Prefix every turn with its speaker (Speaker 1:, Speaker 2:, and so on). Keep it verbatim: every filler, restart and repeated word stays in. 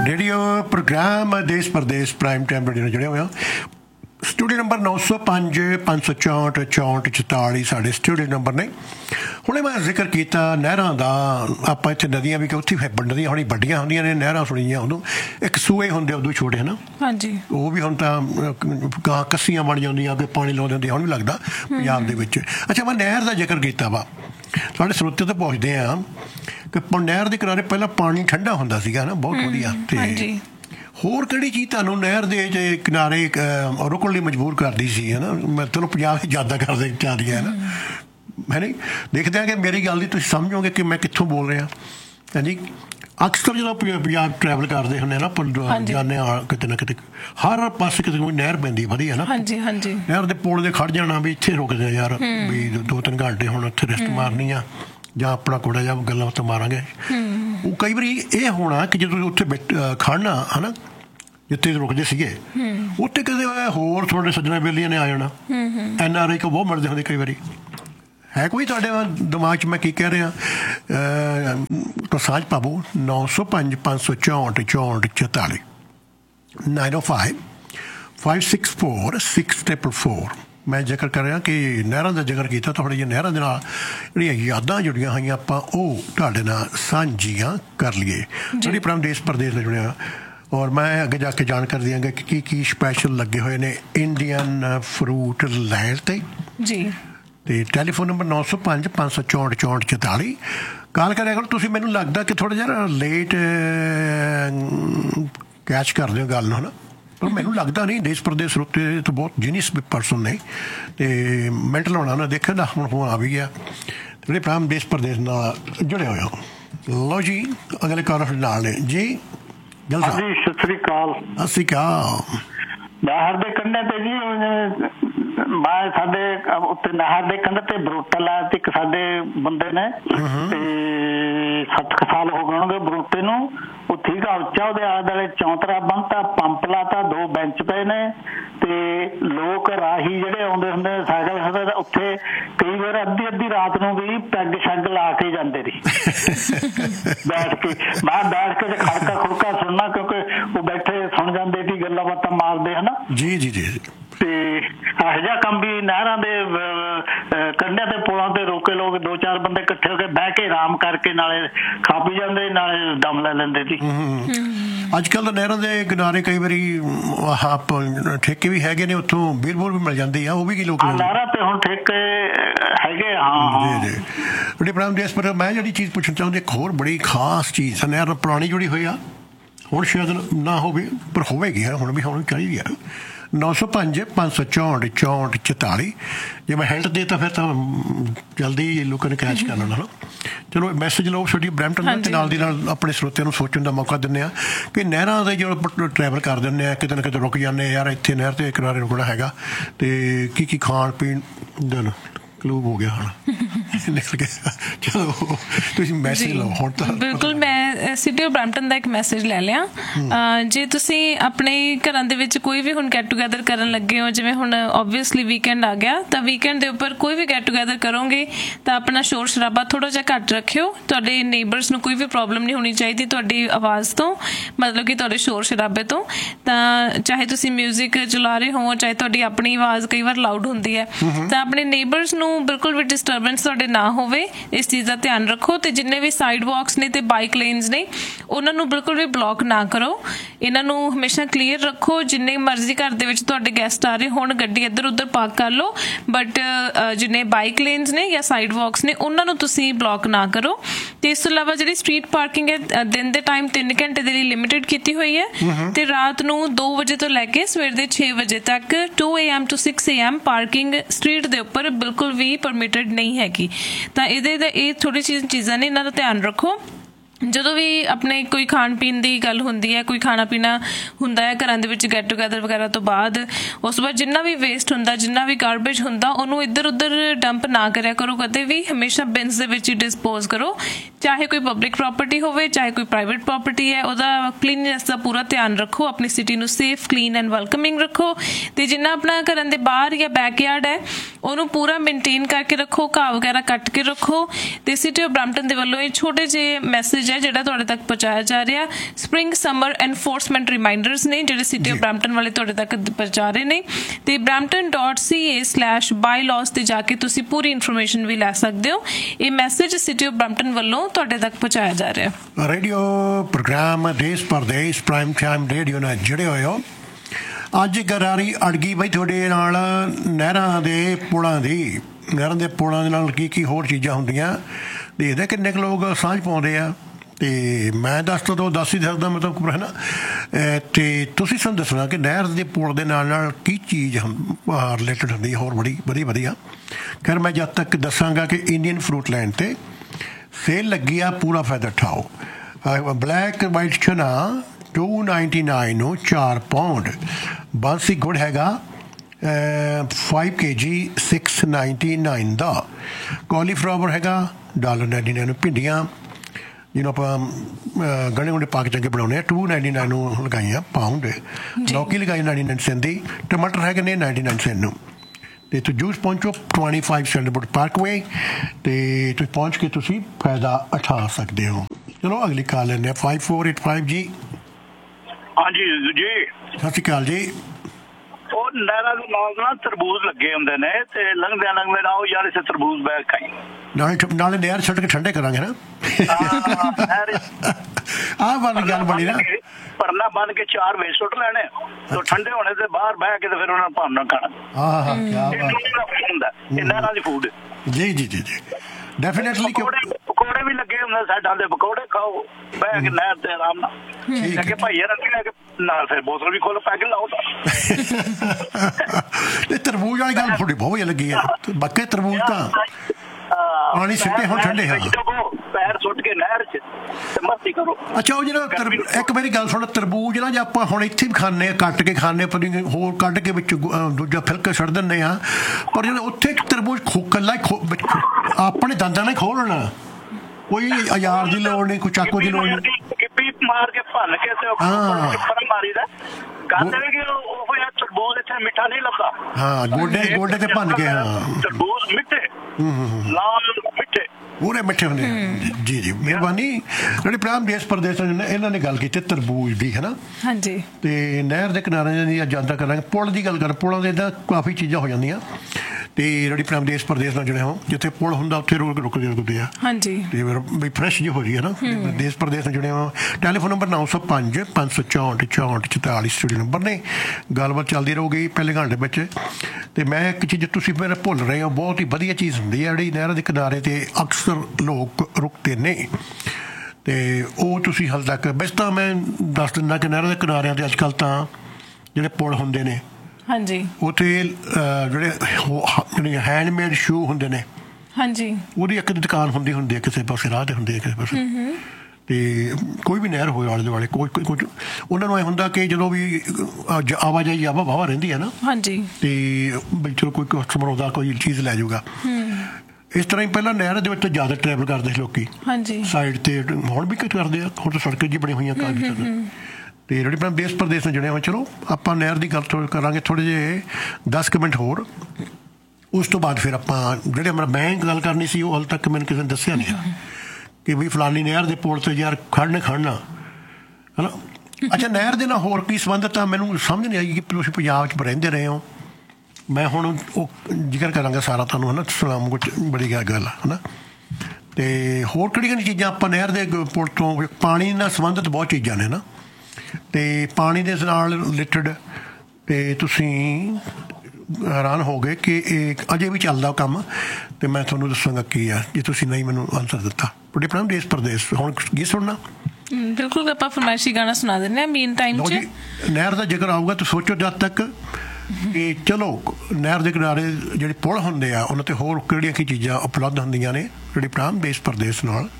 Speaker 1: Radio programme देश परदेश prime time radio जुड़े हुए हो। स्टूडियो नंबर नौ सौ पाँच पाँच सौ चौंठ चौंठ चौताली साढ़े स्टूडियो नंबर ने। हुणे मैं जिक्र किया नहरां दा, आपां इत्थे नदियां भी उत्थे नदियां हुणी वड्डियां होंदियां ने, नहरां सुणियां उदों, एक सूए हुंदे उदों छोटे है ना। हाँ जी, वो भी हुण तां गां कस्सियां बण जांदियां कि पानी लाउंदे हुंदे, हुण भी लगदा पंजाब दे विच। अच्छा, मैं नहर दा जिक्र किया वा, साढ़े ਸਰੋਤੇ तो पुछदे आ कि नहर के किनारे पहला पानी ठंडा हुंदा सीगा ना, बहुत वधिया। ते होर किहड़ी चीज़ तुहानूं नहर दे किनारे रुकण लई मजबूर करदी सी, है ना? मैं तैनूं पंजाब दी यादां करदे जा रही है ना, है नहीं? देखदे आ कि मेरी गल दी तुसीं समझोगे कि मैं कित्थों बोल रहा। हाँ जी, अक्सर जो पंजाब ट्रैवल करते होंगे ना, जाने किते ना किते हर पासे किते कोई नहर पैंदी वधिया ना। नहर दे पुल दे खड़ जाना भी इत्थे रुकदे यार, भी दो तीन घंटे हुण उत्थे रेस्ट मारनी आ जां अपना कोड़ा जा गल्लां बातां मारांगे। वो कई बारी ये होना कि जो उत्थे खड़ना है ना, जिथे रुकदे सीगे उत्थे किते होर थोड़े सज्जना बेलियां ने आ जाना। एन आर आई को बहुत मिलदे हुंदे कई बारी। है कोई तुहाडे दिमाग च मैं की कह रहा? तो साझ पावो नौ सौ पंज पाँच सौ चौंठ चौंठ चौताली नाइन ओ five five six four six triple four. मैं जिक्र कर रहा कि नहरों का जिक्र किया, थोड़ी जी नहरों के नाल जिहड़ियां यादां जुड़ियां होईयां आपां ओह तुहाडे नाल साझियां कर लईए, ਜਿਹੜੀ अपना देश परदेश ਨਾਲ जुड़िया। और मैं अगे जाके जानकारी दियांगा कि की की स्पैशल लगे हुए ने इंडियन फ्रूट लैंड ते जी। तो टैलीफोन नंबर नौ सौ पाँच पाँच सौ चौंठ चौंठ चौताली कॉल करें। अगर तुम मैनू लगता कि थोड़ा जरा लेट कैच कर दो गल है ना, पर मैनू लगता नहीं। देश प्रदेश रुते तो बहुत जीनियस परसन ने, तो मिनट लाना उन्हें देखा ना हम फोन आ भी गया जो प्राम देश प्रदेश नाल जुड़े हुए हो। लो जी, अगले कॉलर नाल ने जी। गल
Speaker 2: सत श्री अकाल।
Speaker 1: सत श्री अकाल।
Speaker 2: नहर के कंढे ते जी मैं साडे उत्ते नहर के कंढे ते बरूटा लाया ते एक साडे बंदे ने ते सत्त साल हो गए होणगे बरूटे नूं। वो ठीक आ उच्चा, उहदे आले दुआले चौंतरा बनता, पंप लाता, दो बेंच पे ने ते लोग राही जिहड़े आउंदे हुंदे साइकिल उत्थे कई बार अद्धी अद्धी रात नूं भी पैग शैग ला के जांदे री बैठ के। मैं बैठ के खड़का खुड़का सुनना, क्योंकि वो बैठे सुन जांदे सी गल्लां बातां मारदे है ना।
Speaker 1: जी जी जी।
Speaker 2: ते ਇਹੋ ਜਿਹਾ ਕੰਮ ਵੀ ਨਹਿਰਾਂ ਦੇ ਕੰਢਿਆਂ ਤੇ ਪੁਲਾਂ ਤੇ ਰੋਕੇ ਲੋਕ ਦੋ ਚਾਰ ਬੰਦੇ ਇਕੱਠੇ ਹੋ ਕੇ ਬਹਿ ਕੇ ਆਰਾਮ ਕਰਕੇ ਨਾਲੇ ਖਾ ਪੀ ਜਾਂਦੇ ਨਾਲੇ ਦਮ ਲੈ ਲੈਂਦੇ ਸੀ।
Speaker 1: ਅੱਜ ਕੱਲ੍ਹ ਤਾਂ ਨਹਿਰਾਂ ਦੇ ਕਿਨਾਰੇ ਕਈ ਵਾਰੀ ਆਹ ਠੇਕੇ ਵੀ ਹੈਗੇ ਨੇ, ਉੱਥੋਂ ਬੀਲ ਬੂਲ ਵੀ ਮਿਲ ਜਾਂਦੀ ਆ, ਉਹ ਵੀ ਕੀ ਲੋਕ
Speaker 2: ਨਹਿਰਾਂ ਤੇ ਹੁਣ ਠੇਕੇ ਹੈਗੇ। ਹਾਂ ਜੀ ਜੀ।
Speaker 1: ਜਿਹੜੀ ਪ੍ਰਾਮ ਦੇਸ਼ ਪਰ ਮੈਂ ਜਿਹੜੀ ਚੀਜ਼ ਪੁੱਛਣਾ ਚਾਹੁੰਦੀ, ਇੱਕ ਹੋਰ ਬੜੀ ਖਾਸ ਚੀਜ਼ ਨਹਿਰ ਪੁਰਾਣੀ ਜੁੜੀ ਹੋਈ ਆ, ਹੁਣ ਸ਼ਾਇਦ ਨਾ ਹੋਵੇ ਪਰ ਹੋਵੇਗੀ, ਹੁਣ ਵੀ ਹੋਣੀ ਚਾਹੀਦੀ ਆ। नौ सौ पाँच पाँच सौ चौंठ चौंठ चौताली। जे मैं हिंट देता फिर तो जल्दी लोगों ने कैच कर लेना। चलो मैसेज लो छोटी ब्रैम्पटन के नाल दी नाल अपने स्रोतिਆਂ ਨੂੰ सोचण ਦਾ मौका ਦਿੰਦੇ ਆ कि नहरां ਦੇ जो ट्रैवल कर ਦਿੰਦੇ ਆ, किते ना किते रुक ਜਾਂਦੇ यार, ਇੱਥੇ ਨਹਿਰ ਤੇ ਕਿਨਾਰੇ ਰੁਕਣਾ ਹੈਗਾ ਤੇ ਕੀ ਕੀ ਖਾਣ ਪੀਣ ਦਾ ਕਲੂਬ ਹੋ ਗਿਆ ਹੁਣ ਨਿਕਲ ਗਿਆ। ਚਲੋ ਤੁਸੀਂ ਮੈਸੇਜ ਲਓ ਹੁਣ ਤਾਂ।
Speaker 3: ਬਿਲਕੁਲ, ਮੈਂ ਸਿਟੀ ਆਫ ਬਰੈਂਪਟਨ ਦਾ ਇੱਕ ਮੈਸੇਜ ਲੈ ਲਿਆ। ਜੇ ਤੁਸੀਂ ਆਪਣੇ ਘਰਾਂ ਦੇ ਵਿੱਚ ਕੋਈ ਵੀ ਹੁਣ ਗੈਟ ਟੂਗੈਦਰ ਕਰਨ ਲੱਗੇ ਹੋ, ਜਿਵੇਂ ਹੁਣ ਓਬਵੀਅਸਲੀ ਵੀਕਐਂਡ ਆ ਗਿਆ, ਤਾਂ ਵੀਕਐਂਡ ਦੇ ਉੱਪਰ ਕੋਈ ਵੀ ਗੈਟ ਟੂਗੈਦਰ ਕਰੋਗੇ ਤਾਂ ਆਪਣਾ ਸ਼ੋਰ ਸ਼ਰਾਬਾ ਥੋੜ੍ਹਾ ਜਿਹਾ ਘੱਟ ਰੱਖਿਓ। ਤੁਹਾਡੇ ਨੇਬਰਸ ਨੂੰ ਕੋਈ ਵੀ ਪ੍ਰੋਬਲਮ ਨਹੀਂ ਹੋਣੀ ਚਾਹੀਦੀ ਤੁਹਾਡੀ ਆਵਾਜ਼ ਤੋਂ, ਮਤਲਬ ਕਿ ਤੁਹਾਡੇ ਸ਼ੋਰ ਸ਼ਰਾਬੇ ਤੋਂ। ਤਾਂ ਚਾਹੇ ਤੁਸੀਂ ਮਿਊਜ਼ਿਕ ਚਲਾ ਰਹੇ ਹੋ, ਚਾਹੇ ਤੁਹਾਡੀ ਆਪਣੀ ਆਵਾਜ਼ ਕਈ ਵਾਰ ਲਾਊਡ ਹੁੰਦੀ ਹੈ, ਤਾਂ ਆਪਣੇ ਨੇਬਰਸ ਨੂੰ ਬਿਲਕੁਲ ਵੀ ਡਿਸਟਰਬੈਂਸ ਤੁਹਾਡੇ ਨਾ ਹੋਵੇ, ਇਸ ਚੀਜ਼ ਦਾ ਧਿਆਨ ਰੱਖੋ। ਤੇ ਜਿੰਨੇ ਵੀ ਸਾਈਡ ਵਾਕਸ ਨੇ ਤੇ ਬਾਈਕ ਲੇਨਸ ਨੇ, ਉਹਨਾਂ ਨੂੰ ਬਿਲਕੁਲ ਵੀ ਬਲੌਕ ਨਾ ਕਰੋ, ਇਹਨਾਂ ਨੂੰ ਹਮੇਸ਼ਾ ਕਲੀਅਰ ਰੱਖੋ। ਜਿੰਨੇ ਮਰਜ਼ੀ ਘਰ ਦੇ ਵਿੱਚ ਤੁਹਾਡੇ ਗੈਸਟ ਆ ਰਹੇ ਹੋਣ, ਗੱਡੀ ਇੱਧਰ ਉੱਧਰ ਪਾਰਕ ਕਰ ਲਓ, ਬਟ ਜਿੰਨੇ ਬਾਈਕ ਲੇਨਸ ਨੇ ਜਾਂ ਸਾਈਡ ਵਾਕਸ ਨੇ ਉਹਨਾਂ ਨੂੰ ਤੁਸੀਂ ਬਲੌਕ ਨਾ ਕਰੋ। ਤੇ ਇਸ ਤੋਂ ਇਲਾਵਾ ਜਿਹੜੀ ਸਟਰੀਟ ਪਾਰਕਿੰਗ ਹੈ, ਦਿਨ ਦੇ ਟਾਈਮ ਤਿੰਨ ਘੰਟੇ ਦੇ ਲਈ ਲਿਮਿਟਡ ਕੀਤੀ ਹੋਈ ਹੈ, ਤੇ ਰਾਤ ਨੂੰ ਦੋ ਵਜੇ ਤੋਂ ਲੈ ਕੇ ਸਵੇਰ ਦੇ ਛੇ ਵਜੇ ਤੱਕ to A M two six A M parking street ਦੇ ਉੱਪਰ ਬਿਲਕੁਲ ਵੀ ਪਰਮਿਟਡ ਨਹੀਂ ਹੈਗੀ। ਤਾਂ ਇਹਦੇ ਇਹ ਥੋੜ੍ਹੀ ਚੀਜ਼ ਚੀਜ਼ਾਂ ਨੇ, ਇਹਨਾਂ ਦਾ ਧਿਆਨ ਰੱਖੋ। ਜਦੋਂ ਵੀ ਆਪਣੇ ਕੋਈ ਖਾਣ ਪੀਣ ਦੀ ਗੱਲ ਹੁੰਦੀ ਹੈ, ਕੋਈ ਖਾਣਾ ਪੀਣਾ ਹੁੰਦਾ ਹੈ ਘਰਾਂ ਦੇ ਵਿੱਚ ਗੈਟ ਟੂਗੈਦਰ ਵਗੈਰਾ ਤੋਂ ਬਾਅਦ, ਉਸ ਤੋਂ ਬਾਅਦ ਜਿੰਨਾ ਵੀ ਵੇਸਟ ਹੁੰਦਾ, ਜਿੰਨਾ ਵੀ ਗਾਰਬੇਜ ਹੁੰਦਾ, ਉਹਨੂੰ ਇੱਧਰ ਉੱਧਰ ਡੰਪ ਨਾ ਕਰਿਆ ਕਰੋ ਕਦੇ ਵੀ। ਹਮੇਸ਼ਾ ਬਿਨਸ ਦੇ ਵਿੱਚ ਹੀ ਡਿਸਪੋਜ਼ ਕਰੋ, ਚਾਹੇ ਕੋਈ ਪਬਲਿਕ ਪ੍ਰੋਪਰਟੀ ਹੋਵੇ ਚਾਹੇ ਕੋਈ ਪ੍ਰਾਈਵੇਟ ਪ੍ਰੋਪਰਟੀ ਹੈ। ਉਹਦਾ ਕਲੀਨਨੈਸ ਦਾ ਪੂਰਾ ਧਿਆਨ ਰੱਖੋ, ਆਪਣੀ ਸਿਟੀ ਨੂੰ ਸੇਫ, ਕਲੀਨ ਐਂਡ ਵੈਲਕਮਿੰਗ ਰੱਖੋ। ਅਤੇ ਜਿੰਨਾ ਆਪਣਾ ਘਰਾਂ ਦੇ ਬਾਹਰ ਜਾਂ ਬੈਕਯਾਰਡ ਹੈ ਉਹਨੂੰ ਪੂਰਾ ਮੇਨਟੇਨ ਕਰਕੇ ਰੱਖੋ, ਘਾਹ ਵਗੈਰਾ ਕੱਟ ਕੇ ਰੱਖੋ। ਅਤੇ ਸਿਟੀ ਆਫ ਬਰੈਂਪਟਨ ਦੇ ਵੱਲੋਂ ਇਹ ਛੋਟੇ ਜਿਹੇ ਮੈਸੇਜ ਹੈ ਜਿਹੜਾ ਤੁਹਾਡੇ ਤੱਕ ਪਹੁੰਚਾਇਆ ਜਾ ਰਿਹਾ। ਸਪਰਿੰਗ ਸਮਰ ਐਨਫੋਰਸਮੈਂਟ ਰਿਮਾਈਂਡਰਸ ਨੇ ਜਿਹੜੇ ਸਿਟੀ ਆਫ ਬਰੈਂਪਟਨ ਵਾਲੇ ਤੁਹਾਡੇ ਤੱਕ ਪਹੁੰਚਾ ਰਹੇ ਨੇ, ਤੇ ਬਰੈਂਪਟਨ ਡੋਟ ਸੀ ਏ ਸਲੈਸ਼ ਬਾਈ ਲਾਜ਼ ਤੇ ਜਾ ਕੇ ਤੁਸੀਂ ਪੂਰੀ ਇਨਫੋਰਮੇਸ਼ਨ ਵੀ ਲੈ ਸਕਦੇ ਹੋ। ਇਹ ਮੈਸੇਜ ਸਿਟੀ ਆਫ ਬਰੈਂਪਟਨ ਵੱਲੋਂ ਤੁਹਾਡੇ ਤੱਕ ਪਹੁੰਚਾਇਆ ਜਾ ਰਿਹਾ।
Speaker 1: ਰੇਡੀਓ ਪ੍ਰੋਗਰਾਮ ਦੇਸ਼ ਪਰਦੇਸ਼ ਪ੍ਰਾਈਮ ਟਾਈਮ ਰੇਡੀਓ ਨਾਲ ਜੁੜੇ ਹੋਏ ਹੋ। ਅੱਜ ਗਰਾਰੀ ਅੜ ਗਈ ਬਈ ਤੁਹਾਡੇ ਨਾਲ ਨਹਿਰਾਂ ਦੇ ਪੁਲਾਂ ਦੀ। ਨਹਿਰਾਂ ਦੇ ਪੁਲਾਂ ਦੇ ਨਾਲ ਕੀ ਕੀ ਹੋਰ ਚੀਜ਼ਾਂ ਹੁੰਦੀਆਂ, ਦੇਖਦੇ ਕਿੰਨੇ ਕੁ ਲੋਕ ਸਾਂਝ ਪਾਉਂਦੇ ਆ, ਅਤੇ ਮੈਂ ਦੱਸ ਤਾਂ ਦੱਸ ਹੀ ਸਕਦਾ ਮਤਲਬ ਹੈ ਨਾ। ਅਤੇ ਤੁਸੀਂ ਸਾਨੂੰ ਦੱਸਣਾ ਕਿ ਨਹਿਰ ਦੇ ਪੁਲ ਦੇ ਨਾਲ ਨਾਲ ਕੀ ਚੀਜ਼ ਰਿਲੇਟਡ ਹੁੰਦੀ ਹੈ ਹੋਰ ਬੜੀ ਵਧੀਆ ਵਧੀਆ। ਖੈਰ ਮੈਂ ਜਦ ਤੱਕ ਦੱਸਾਂਗਾ ਕਿ ਇੰਡੀਅਨ ਫਰੂਟ ਲੈਂਡ 'ਤੇ ਸੇਲ ਲੱਗੀ ਆ, ਪੂਰਾ ਫਾਇਦਾ ਉਠਾਓ। ਬਲੈਕ ਵਾਈਟ ਚਨਾ ਟੂ ਨਾਈਨਟੀ ਨਾਈਨ ਨੂੰ ਚਾਰ ਪਾਉਂਡ। ਬਾਂਸੀ ਗੁੜ ਹੈਗਾ ਫਾਈਵ ਕੇ ਜੀ ਸਿਕਸ ਨਾਈਨਟੀ ਨਾਈਨ ਦਾ। ਕੌਲੀਫਲਾਵਰ ਹੈਗਾ ਡਾਲਰ ਨਾਈਨਟੀ ਨਾਈਨ। ਭਿੰਡੀਆਂ ਜਿਹਨੂੰ ਆਪਾਂ ਗੰਢੇ ਗੁੰਡੇ ਪਾ ਕੇ ਚੰਗੇ ਬਣਾਉਂਦੇ ਹਾਂ ਟੂ ਨਾਈਨਟੀ ਨਾਈਨ ਨੂੰ ਲਗਾਈਆਂ ਪਾਉਂਡ। ਲੌਕੀ ਲਗਾਈ ਨਾਈਨਟੀ ਨਾਈਨ ਸੈਂਟ ਦੀ। ਟਮਾਟਰ ਹੈਗੇ ਨੇ ਨਾਈਨਟੀ ਨਾਈਨ ਸੈਂਟ ਨੂੰ। ਅਤੇ ਤੁਸੀਂ ਜੂਸ ਪਹੁੰਚੋ ਟਵੈਂਟੀ ਫਾਈਵ ਸੈਂਡਰਵੁੱਡ ਪਾਰਕਵੇ, ਅਤੇ ਤੁਸੀਂ ਪਹੁੰਚ ਕੇ ਤੁਸੀਂ ਫਾਇਦਾ ਉਠਾ ਸਕਦੇ ਹੋ। ਚਲੋ ਅਗਲੀ ਕਾਲ ਲੈਂਦੇ ਹਾਂ five four eight five G.
Speaker 4: ਹਾਂਜੀ ਜੀ
Speaker 1: ਸਤਿ ਸ਼੍ਰੀ ਅਕਾਲ ਜੀ।
Speaker 4: ਉਹ ਨਹਿਰਾਂ ਦੇ ਨਾਲ ਨਾ ਤਰਬੂਜ਼ ਲੱਗੇ ਹੁੰਦੇ ਨੇ, ਤੇ ਲੰਘਦਿਆਂ ਲੰਘਦੇ ਨਾ ਉਹ ਯਾਰ ਇਸੇ ਤਰਬੂਜ਼ ਬੈਗ ਖਾਈ
Speaker 1: ਨਾਲੇ ਨਾਲੇ ਨਹਿਰ ਛੱਡ ਕੇ ਠੰਡੇ ਕਰਾਂਗੇ ਨਾ। ਆਹ ਵਾਲੀ ਗੱਲ ਬਣੀ ਨਾ।
Speaker 4: ਪਰਨਾ ਬੰਨ ਕੇ ਚਾਰ ਵੇ ਸੁੱਟ ਲੈਣੇ, ਤੇ ਠੰਡੇ ਹੋਣੇ ਤੇ ਬਾਹਰ ਬਹਿ ਕੇ ਤੇ ਫਿਰ ਉਹਨਾਂ ਨੂੰ ਭਾਵਨਾ ਖਾਣਾ।
Speaker 1: ਹਾਂ ਹਾਂ ਕਿਆ ਬਾਤ
Speaker 4: ਹੁੰਦਾ ਇਹ ਨਹਿਰਾਂ ਦੀ ਫੂਡ।
Speaker 1: ਜੀ ਜੀ ਜੀ ਜੀ ਡੈਫੀਨੇਟਲੀ।
Speaker 4: ਪਕੌੜੇ ਵੀ ਲੱਗੇ ਹੁੰਦੇ ਸਾਈਡਾਂ ਦੇ, ਪਕੌੜੇ ਖਾਓ ਬਹਿ ਕੇ ਨਹਿਰ ਤੇ ਆਰਾਮ ਨਾਲ। ਲੱਗੇ ਭਾਈਆ ਰੱਖੇ ਨਾਲ ਫਿਰ ਬੋਤਲ ਵੀ ਖੋਲੋ ਪੈਗ ਲਾਓ।
Speaker 1: ਇਹ ਤਰਬੂਜ ਵਾਲੀ ਗੱਲ ਤੁਹਾਡੀ ਬਹੁਤ ਵਧੀਆ ਲੱਗੀ ਹੈ। ਬਾਕੀ ਤਰਬੂਜ ਤਾਂ ਪਾਣੀ ਸਿੱਟੇ ਹੁਣ ਠੰਡੇ ਹੋ
Speaker 4: ਪੈਰ ਸੁੱਟ ਕੇ ਨਹਿਰ 'ਚ ਤੇ ਮਸਤੀ ਕਰੋ।
Speaker 1: ਅੱਛਾ ਉਹ ਜਿਹੜਾ ਇੱਕ ਮੇਰੀ ਗੱਲ ਸੁਣ, ਤਰਬੂਜ ਨਾ ਜੇ ਆਪਾਂ ਹੁਣ ਇੱਥੇ ਵੀ ਖਾਂਦੇ ਹਾਂ ਕੱਟ ਕੇ ਖਾਂਦੇ ਪਰ ਹੋਰ ਕੱਢ ਕੇ ਵਿੱਚ ਦੂਜਾ ਫਿਲਕੇ ਛੱਡ ਦਿੰਦੇ ਹਾਂ, ਪਰ ਜਿਹੜਾ ਉੱਥੇ ਤਰਬੂਜ ਇਕੱਲਾ ਆਪਣੇ ਦੰਦਾਂ ਨਾਲ ਖੋਲਣਾ, ਕੋਈ ਅਯਾਰ ਦੀ ਲੋੜ ਨਹੀਂ, ਕੋਈ ਚਾਕੂ ਦੀ ਲੋੜ ਨਹੀਂ।
Speaker 4: ਪੀਪ ਮਾਰ ਕੇ ਭੰਨ ਕੇ ਤੇ ਮਾਰੀ ਦਾ ਗੱਲ ਵੀ ਕਿ ਉਹ ਯਾਰ ਤਰਬੂਜ ਇੱਥੇ ਮਿੱਠਾ ਨਹੀਂ ਲੱਗਾ। ਹਾਂ
Speaker 1: ਗੋਡੇ ਗੋਡੇ ਤੇ ਭੰਨ ਕੇ। ਹਾਂ
Speaker 4: ਤਰਬੂਜ ਮਿੱਠੇ ਲਾਲ ਮਿੱਠੇ
Speaker 1: ਪੂਰੇ ਮਿੱਠੇ ਹੁੰਦੇ ਆ। ਜੀ ਜੀ ਮਿਹਰਬਾਨੀ। ਜਿਹੜੇ ਪ੍ਰਾਮ ਦੇਸ਼ ਪ੍ਰਦੇਸ਼ ਇਹਨਾਂ ਨੇ ਗੱਲ ਕੀਤੀ ਤਰਬੂਜ ਦੀ, ਹੈ ਨਾ।
Speaker 3: ਹਾਂਜੀ।
Speaker 1: ਅਤੇ ਨਹਿਰ ਦੇ ਕਿਨਾਰਿਆਂ ਦੀ ਜਾਂਦਾ ਕਰਾਂਗੇ। ਪੁਲ ਦੀ ਗੱਲ ਕਰ, ਪੁਲਾਂ ਦੇ ਇੱਦਾਂ ਕਾਫੀ ਚੀਜ਼ਾਂ ਹੋ ਜਾਂਦੀਆਂ। ਅਤੇ ਜਿਹੜੀ ਪ੍ਰਾਮ ਦੇਸ਼ ਪ੍ਰਦੇਸ਼ ਨਾਲ ਜੁੜੇ ਹੋ, ਜਿੱਥੇ ਪੁਲ ਹੁੰਦਾ ਉੱਥੇ ਰੁਕ ਰੁਕਦੇ ਰੁਕਦੇ ਆ।
Speaker 3: ਹਾਂਜੀ।
Speaker 1: ਅਤੇ ਬਈ ਫਰੈਸ਼ ਜਿਹੀ ਹੋ ਰਹੀ ਹੈ ਨਾ। ਦੇਸ਼ ਪ੍ਰਦੇਸ਼ ਨਾਲ ਜੁੜੇ ਹੋ। ਟੈਲੀਫੋਨ ਨੰਬਰ ਨੌ ਸੌ ਪੰਜ ਪੰਜ ਸੌ ਚੌਂਹਠ ਚੌਂਹਠ ਚੁਤਾਲੀ ਸਟੂਡੀਓ ਨੰਬਰ ਨੇ। ਗੱਲਬਾਤ ਚੱਲਦੀ ਰਹੂਗੀ ਪਹਿਲੇ ਘੰਟੇ ਵਿੱਚ। ਅਤੇ ਮੈਂ ਇੱਕ ਚੀਜ਼ ਤੁਸੀਂ ਮੇਰੇ ਭੁੱਲ ਰਹੇ ਹੋ, ਬਹੁਤ ਹੀ ਵਧੀਆ ਚੀਜ਼ ਹੁੰਦੀ ਹੈ ਜਿਹੜੀ ਨਹਿਰਾਂ ਦੇ ਕਿਨਾਰੇ 'ਤੇ ਅਕਸਰ ਲੋਕ ਰੁਕਦੇ ਨੇ, ਅਤੇ ਉਹ ਤੁਸੀਂ ਹਾਲੇ ਤੱਕ ਵੈਸੇ ਤਾਂ ਮੈਂ ਦੱਸ ਦਿੰਦਾ ਕਿ ਨਹਿਰਾਂ ਦੇ ਕਿਨਾਰਿਆਂ 'ਤੇ ਅੱਜ ਕੱਲ੍ਹ ਤਾਂ ਜਿਹੜੇ ਪੁਲ ਹੁੰਦੇ ਨੇ,
Speaker 3: ਹਾਂਜੀ,
Speaker 1: ਉੱਥੇ ਜਿਹੜੇ ਜਿਹੜੇ ਹੈਂਡਮੇਡ ਸ਼ੂ ਹੁੰਦੇ ਨੇ,
Speaker 3: ਹਾਂਜੀ,
Speaker 1: ਉਹਦੀ ਇੱਕ ਦੁਕਾਨ ਹੁੰਦੀ ਹੁੰਦੀ ਹੈ ਕਿਸੇ ਪਾਸੇ, ਰਾਹ 'ਤੇ ਹੁੰਦੀ ਹੈ ਕਿਸੇ ਪਾਸੇ। ਅਤੇ ਕੋਈ ਵੀ ਨਹਿਰ ਹੋਏ ਆਲੇ ਦੁਆਲੇ ਕੋਈ ਕੁਝ ਉਹਨਾਂ ਨੂੰ ਇਹ ਹੁੰਦਾ ਕਿ ਜਦੋਂ ਵੀ ਆਵਾਜਾਈ ਆਵਾ ਵਾਹਵਾ ਰਹਿੰਦੀ ਹੈ ਨਾ। ਹਾਂਜੀ। ਅਤੇ ਬਈ ਚਲੋ ਕੋਈ ਕਸਟਮਰ ਆਉਂਦਾ ਕੋਈ ਚੀਜ਼ ਲੈ ਜਾਊਗਾ। ਇਸ ਤਰ੍ਹਾਂ ਹੀ ਪਹਿਲਾਂ ਨਹਿਰ ਦੇ ਵਿੱਚ ਜ਼ਿਆਦਾ ਟਰੈਵਲ ਕਰਦੇ ਸੀ ਲੋਕੀ। ਹਾਂਜੀ। ਸਾਈਡ 'ਤੇ ਹੁਣ ਵੀ ਕਰਦੇ ਆ, ਹੁਣ ਤਾਂ ਸੜਕਾਂ ਜੀ ਬਣੀਆਂ ਹੋਈਆਂ ਕਾਫੀ। ਅਤੇ ਜਿਹੜੇ ਆਪਣੇ ਦੇਸ਼ ਪ੍ਰਦੇਸ਼ ਨਾਲ ਜੁੜੇ ਹੋਏ, ਚਲੋ ਆਪਾਂ ਨਹਿਰ ਦੀ ਗੱਲ ਕਰਾਂਗੇ ਥੋੜ੍ਹੇ ਜਿਹੇ ਦਸ ਕੁ ਮਿੰਟ ਹੋਰ। ਉਸ ਤੋਂ ਬਾਅਦ ਫਿਰ ਆਪਾਂ ਜਿਹੜੇ ਮੇਰਾ ਮੈਂ ਗੱਲ ਕਰਨੀ ਸੀ ਉਹ ਹਾਲੇ ਤੱਕ ਮੈਨੂੰ ਕਿਸੇ ਨੇ ਦੱਸਿਆ ਨਹੀਂ ਆ ਕਿ ਵੀ ਫਲਾਨੀ ਨਹਿਰ ਦੇ ਪੁਲ 'ਤੇ ਯਾਰ ਖੜ੍ਹਨੇ ਖੜ੍ਹਨਾ, ਹੈ ਨਾ। ਅੱਛਾ ਨਹਿਰ ਦੇ ਨਾਲ ਹੋਰ ਕੀ ਸੰਬੰਧਿਤ ਆ ਮੈਨੂੰ ਸਮਝ ਨਹੀਂ ਆਈ ਕਿ ਤੁਸੀਂ ਪੰਜਾਬ 'ਚ ਰਹਿੰਦੇ ਰਹੇ ਹੋ। ਮੈਂ ਹੁਣ ਉਹ ਜ਼ਿਕਰ ਕਰਾਂਗਾ ਸਾਰਾ ਤੁਹਾਨੂੰ, ਹੈ ਨਾ, ਸੁਣਾਉਂ ਕੁਝ ਬੜੀ ਗੱਲ ਹੈ ਨਾ। ਅਤੇ ਹੋਰ ਕਿਹੜੀਆਂ ਚੀਜ਼ਾਂ ਆਪਾਂ ਨਹਿਰ ਦੇ ਪੁਲ ਤੋਂ, ਪਾਣੀ ਨਾਲ ਸੰਬੰਧਿਤ ਬਹੁਤ ਚੀਜ਼ਾਂ ਨੇ ਨਾ। ਅਤੇ ਪਾਣੀ ਦੇ ਨਾਲ ਰਿਲੇਟਡ ਅਤੇ ਤੁਸੀਂ ਹੈਰਾਨ ਹੋ ਗਏ ਕਿ ਇਹ ਅਜੇ ਵੀ ਚੱਲਦਾ ਕੰਮ, ਅਤੇ ਮੈਂ ਤੁਹਾਨੂੰ ਦੱਸਾਂਗਾ ਕੀ ਆ ਜੇ ਤੁਸੀਂ ਨਹੀਂ ਮੈਨੂੰ ਆਨਸਰ ਦਿੱਤਾ। ਬੜੇ ਪ੍ਰਾਮ ਦੇਸ਼ ਪ੍ਰਦੇਸ਼ ਹੁਣ ਕੀ ਸੁਣਨਾ?
Speaker 3: ਬਿਲਕੁਲ, ਆਪਾਂ ਫਰਮਾਇਸ਼ੀ ਗਾਣਾ ਸੁਣਾ ਦਿੰਦੇ ਹਾਂ ਮੇਨ ਟਾਈਮ 'ਚ।
Speaker 1: ਨਹਿਰ ਦਾ ਜ਼ਿਕਰ ਆਊਗਾ ਤਾਂ ਸੋਚੋ ਜਦ ਤੱਕ ਕਿ ਚਲੋ ਨਹਿਰ ਦੇ ਕਿਨਾਰੇ ਜਿਹੜੇ ਪੁਲ ਹੁੰਦੇ ਆ ਉਹਨਾਂ 'ਤੇ ਹੋਰ ਕਿਹੜੀਆਂ ਕੀ ਚੀਜ਼ਾਂ ਉਪਲਬਧ ਹੁੰਦੀਆਂ ਨੇ ਜਿਹੜੇ ਪ੍ਰਾਮ ਦੇਸ਼ ਪ੍ਰਦੇਸ਼ ਨਾਲ